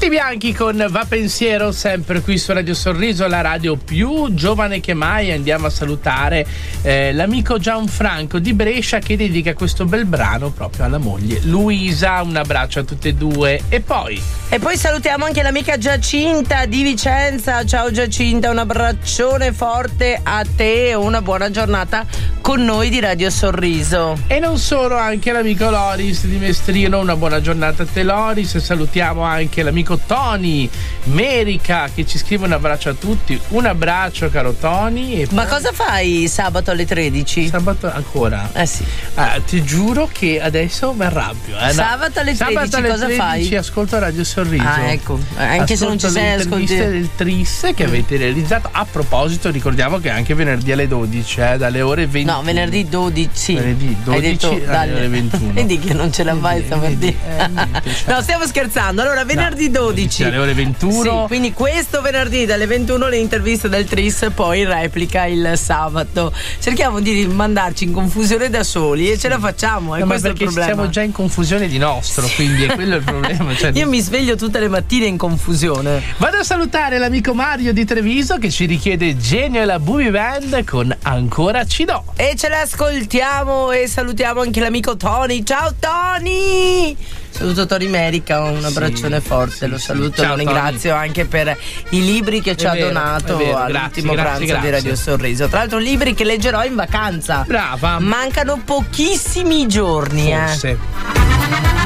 Tutti bianchi con Va Pensiero, sempre qui su Radio Sorriso, la radio più giovane che mai. Andiamo a salutare l'amico Gianfranco di Brescia, che dedica questo bel brano proprio alla moglie Luisa. Un abbraccio a tutte e due. E poi salutiamo anche l'amica Giacinta di Vicenza. Ciao Giacinta, un abbraccione forte a te e una buona giornata con noi di Radio Sorriso. E non solo, anche l'amico Loris di Mestrino. Una buona giornata a te Loris. E salutiamo anche l'amico Tony Merica, che ci scrive un abbraccio a tutti. Un abbraccio caro Tony. Ma cosa fai sabato alle 13? Sabato ancora? Sì. Ti giuro che adesso mi arrabbio. Sabato alle 13 sabato alle cosa 13 fai? Ascolto Radio Sorriso. Ecco. Anche se non ci sei, ascolti del Tris che avete realizzato. A proposito, ricordiamo che anche venerdì alle 12, dalle ore 20. No, venerdì 12. Sì. Venerdì 12 alle ore 21. Vedi che non ce la fai stamattina. No, stiamo scherzando. Allora, venerdì 12 alle ore 21. Sì, quindi questo venerdì dalle 21 le interviste del Tris, poi replica il sabato. Cerchiamo di mandarci in confusione da soli e ce la facciamo. No, questo ma perché è il problema. siamo già in confusione di nostro, quindi è quello il problema. Cioè, io mi sveglio tutte le mattine in confusione. Vado a salutare l'amico Mario di Treviso, che ci richiede Genio e la Booby Band con Ancora ci do. E ce l'ascoltiamo e salutiamo anche l'amico Tony. Ciao Tony! Saluto Tony Merica, un abbraccione forte, lo saluto, Ciao, lo ringrazio Tony. Anche per i libri che ci ha donato all'ultimo pranzo di Radio Sorriso. Tra l'altro libri che leggerò in vacanza. Brava. Mancano pochissimi giorni. Forse.